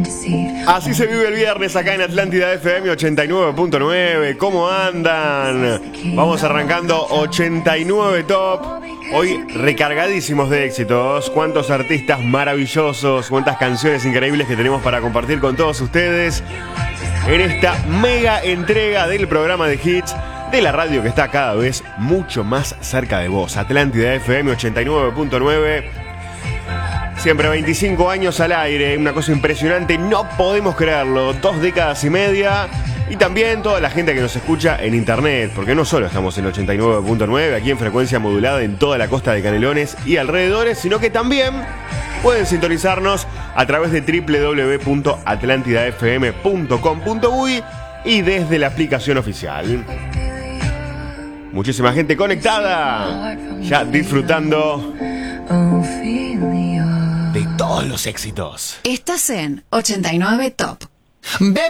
Así se vive el viernes acá en Atlántida FM 89.9. ¿Cómo andan? Vamos arrancando 89 Top. Hoy recargadísimos de éxitos. Cuántos artistas maravillosos, cuántas canciones increíbles que tenemos para compartir con todos ustedes en esta mega entrega del programa de hits de la radio que está cada vez mucho más cerca de vos. Atlántida FM 89.9. Siempre 25 años al aire, una cosa impresionante, no podemos creerlo, 2 décadas y media. Y también toda la gente que nos escucha en internet, porque no solo estamos en 89.9, aquí en frecuencia modulada en toda la costa de Canelones y alrededores, sino que también pueden sintonizarnos a través de www.atlantidafm.com.uy y desde la aplicación oficial. Muchísima gente conectada, ya disfrutando de todos los éxitos. Estás en 89 Top.